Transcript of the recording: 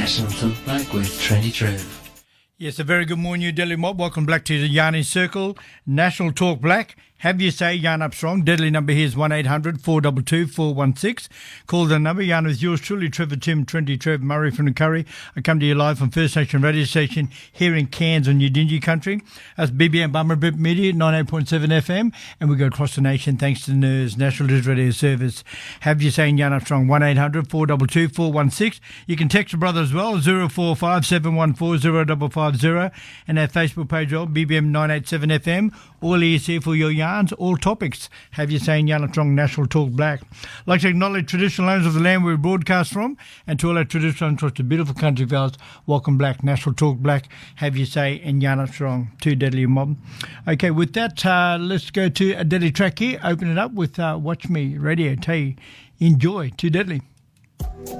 National Talk Black with Trendy Trev. Yes, a very good morning, New Delhi mob. Welcome back to the Yarny Circle, National Talk Black. Have you say Yarn Up Strong. Deadly number here is 1-800-422-416. Call the number. Yarn with yours truly, Trevor Tim, Trendy Trev, Murray from the Curry. I come to you live from First Nation Radio Station here in Cairns on Udingi Country. That's BBM Bummer Bip Media, 98.7 FM. And we go across the nation thanks to NERS, National News Radio Service. Have you saying Yarn Up Strong, 1-800-422-416. You can text your brother as well, 0457140550. And our Facebook page, BBM 987 FM. All ears here for your yarns, all topics. Have you saying Yarn Up Strong, National Talk Black. I'd like to acknowledge traditional owners of the land we broadcast from, and to all our traditional owners across the beautiful country of ours, welcome back, National Talk Black. Have you say and Yarn Up Strong, Too Deadly Mob. Okay, with that, let's go to a deadly track here. Open it up with Watch Me Radio. Tell you, enjoy Too Deadly.